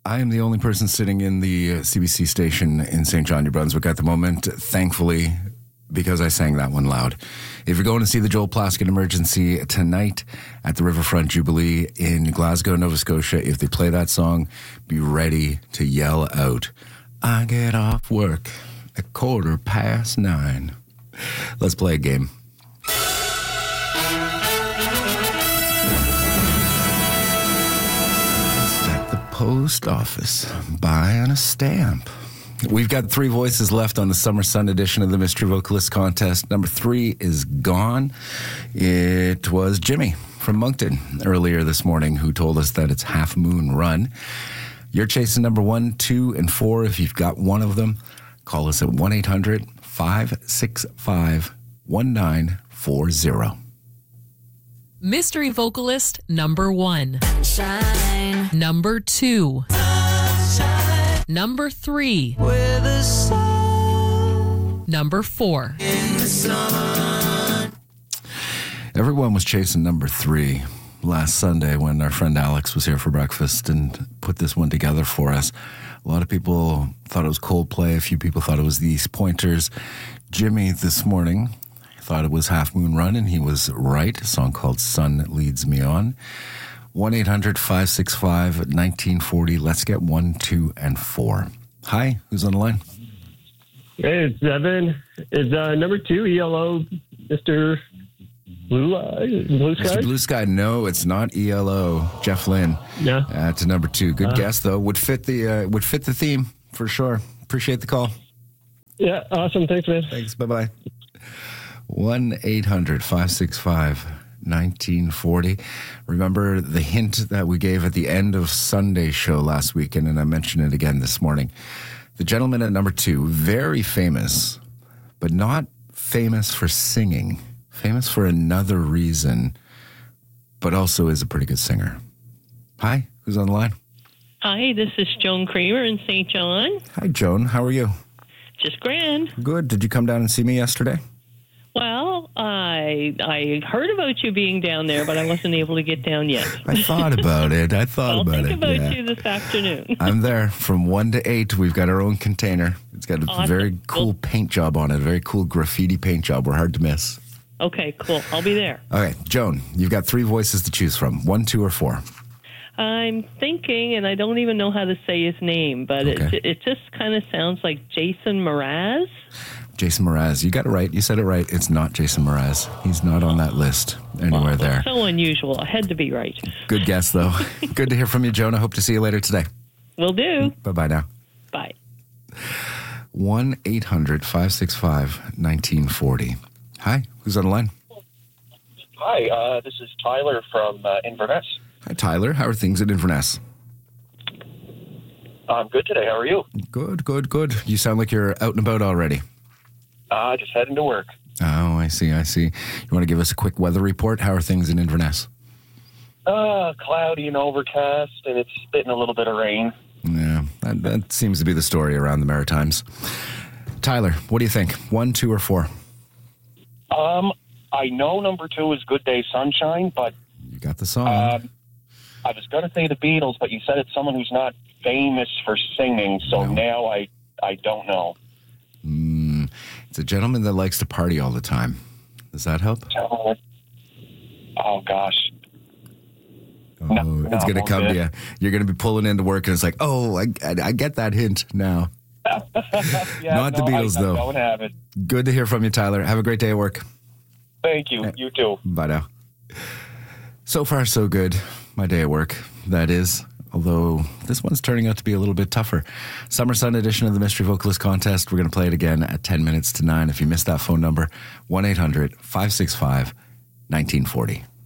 I am the only person sitting in the CBC station in St. John, New Brunswick at the moment, thankfully, because I sang that one loud. If you're going to see the Joel Plaskett Emergency tonight at the Riverfront Jubilee in Glasgow, Nova Scotia, if they play that song, be ready to yell out, "I get off work at 9:15. Let's play a game. Post office, buying a stamp. We've got 3 voices left on the Summer Sun edition of the Mystery Vocalist Contest. Number 3 is gone. It was Jimmy from Moncton earlier this morning who told us that it's Half Moon Run. You're chasing number 1, 2, and 4. If you've got one of them, call us at 1-800-565-1940. Mystery vocalist number 1. Shine. Number 2. Shine. Number 3. Where the sun. Number 4. In the sun. Everyone was chasing number 3 last Sunday when our friend Alex was here for breakfast and put this one together for us. A lot of people thought it was Coldplay. A few people thought it was the East Pointers. Jimmy this morning thought it was Half Moon Run, and he was right. A song called Sun Leads Me On. 1-800-565-1940. Let's get 1, 2, and 4. Hi, who's on the line? Hey, it's Evan. Is number 2 ELO Mr. Blue Sky? Mr. Blue Sky. No, it's not ELO. Jeff Lynne. Yeah. To number 2. Good guess though. Would fit the theme for sure. Appreciate the call. Yeah, awesome. Thanks, man. Thanks. Bye-bye. 1-800-565-1940. Remember the hint that we gave at the end of Sunday's show last weekend, and I mentioned it again this morning. The gentleman at number 2, very famous, but not famous for singing. Famous for another reason, but also is a pretty good singer. Hi, who's on the line? Hi, this is Joan Kramer in St. John. Hi, Joan. How are you? Just grand. Good. Did you come down and see me yesterday? Well, I heard about you being down there, but I wasn't able to get down yet. I thought about it. I'll think about you this afternoon. I'm there from 1 to 8. We've got our own container. It's got a very cool paint job on it, a very cool graffiti paint job. We're hard to miss. Okay, cool. I'll be there. Okay, Joan, you've got 3 voices to choose from. 1, 2, or 4. I'm thinking, and I don't even know how to say his name, but it just kind of sounds like Jason Mraz. Jason Mraz. You got it right. You said it right. It's not Jason Mraz. He's not on that list anywhere there. So unusual. I had to be right. Good guess, though. Good to hear from you, Joan. I hope to see you later today. Will do. Bye-bye now. Bye. 1-800-565-1940. Hi, who's on the line? Hi, this is Tyler from Inverness. Hi, Tyler. How are things at Inverness? I'm good today. How are you? Good, good, good. You sound like you're out and about already. Just heading to work. Oh, I see. You want to give us a quick weather report? How are things in Inverness? Cloudy and overcast, and it's spitting a little bit of rain. Yeah, that seems to be the story around the Maritimes. Tyler, what do you think? 1, 2, or 4? I know number 2 is Good Day Sunshine, but... You got the song. I was going to say the Beatles, but you said it's someone who's not famous for singing, so now I don't know. It's a gentleman that likes to party all the time. Does that help? Oh, gosh. Oh, it's going to come to you. You're going to be pulling into work, and it's like, oh, I get that hint now. Not the Beatles, though. I don't have it. Good to hear from you, Tyler. Have a great day at work. Thank you. You too. Bye now. So far, so good. My day at work, that is. Although this one's turning out to be a little bit tougher. Summer Sun edition of the Mystery Vocalist Contest. We're going to play it again at 10 minutes to 9. If you missed that phone number, 1-800-565-1940.